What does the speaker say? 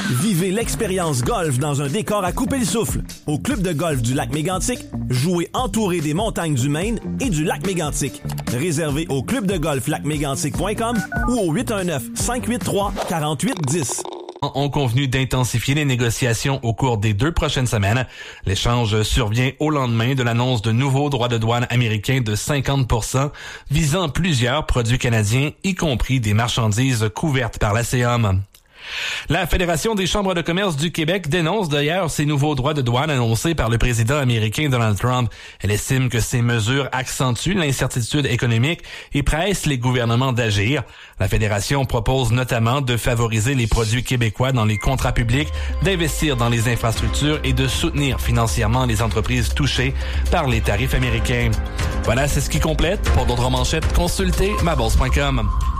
Vivez l'expérience golf dans un décor à couper le souffle. Au club de golf du lac Mégantic, jouez entouré des montagnes du Maine et du lac Mégantic. Réservé au clubdegolflacmégantic.com ou au 819-583-4810. Ont convenu d'intensifier les négociations au cours des 2 prochaines semaines. L'échange survient au lendemain de l'annonce de nouveaux droits de douane américains de 50% visant plusieurs produits canadiens, y compris des marchandises couvertes par l'ACEUM. La Fédération des chambres de commerce du Québec dénonce d'ailleurs ces nouveaux droits de douane annoncés par le président américain Donald Trump. Elle estime que ces mesures accentuent l'incertitude économique et pressent les gouvernements d'agir. La Fédération propose notamment de favoriser les produits québécois dans les contrats publics, d'investir dans les infrastructures et de soutenir financièrement les entreprises touchées par les tarifs américains. Voilà, c'est ce qui complète. Pour d'autres manchettes, consultez mabourse.com.